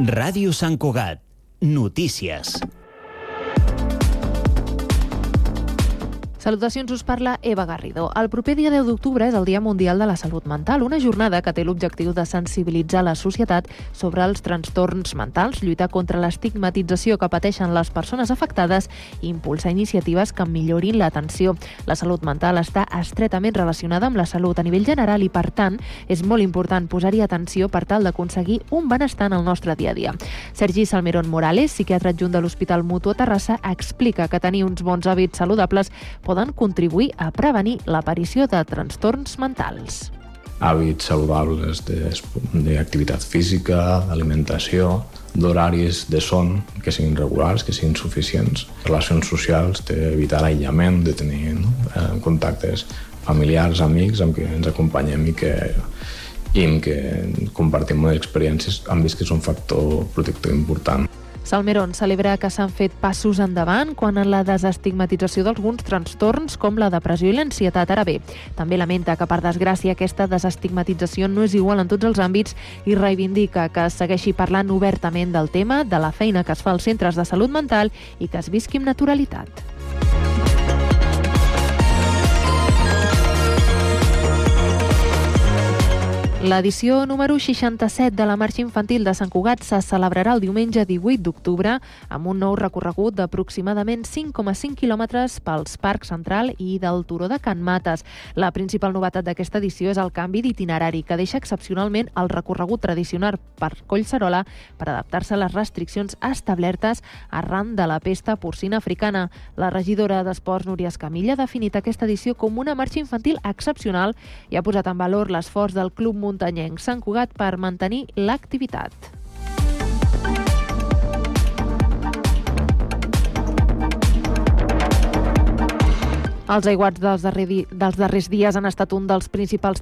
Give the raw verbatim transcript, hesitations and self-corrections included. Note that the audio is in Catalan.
Ràdio Sant Cugat. Notícies. Salutacions, us parla Eva Garrido. El proper dia deu d'octubre és el Dia Mundial de la Salut Mental, una jornada que té l'objectiu de sensibilitzar la societat sobre els trastorns mentals, lluitar contra l'estigmatització que pateixen les persones afectades i impulsar iniciatives que millorin l'atenció. La salut mental està estretament relacionada amb la salut a nivell general i, per tant, és molt important posar-hi atenció per tal d'aconseguir un benestar en el nostre dia a dia. Sergi Salmerón Morales, psiquiatre adjunt de l'Hospital Mutu a Terrassa, explica que tenir uns bons hàbits saludables poden contribuir a prevenir l'aparició de trastorns mentals. Hàbits saludables d'activitat física, d'alimentació, d'horaris de son que siguin regulars, que siguin suficients, relacions socials, d'evitar l'aïllament, de tenir no? contactes familiars, amics amb qui ens acompanyem i que, i amb què compartim experiències, hem vist que és un factor protector important. Salmerón celebra que s'han fet passos endavant quan en la desestigmatització d'alguns trastorns com la depressió i l'ansietat. Ara bé, també lamenta que, per desgràcia, aquesta desestigmatització no és igual en tots els àmbits i reivindica que es segueixi parlant obertament del tema, de la feina que es fa als centres de salut mental i que es visqui amb naturalitat. L'edició número seixanta-set de la Marxa Infantil de Sant Cugat se celebrarà el diumenge divuit d'octubre amb un nou recorregut d'aproximadament cinc coma cinc quilòmetres pels Parc Central i del Turó de Can Mates. La principal novetat d'aquesta edició és el canvi d'itinerari, que deixa excepcionalment el recorregut tradicional per Collserola per adaptar-se a les restriccions establertes arran de la pesta porcina africana. La regidora d'Esports, Núria Escamilla, ha definit aquesta edició com una marxa infantil excepcional i ha posat en valor l'esforç del Club Muntanyenc Sant Cugat per mantenir l'activitat. Els aiguats dels, darrer di- dels darrers dies han estat un dels principals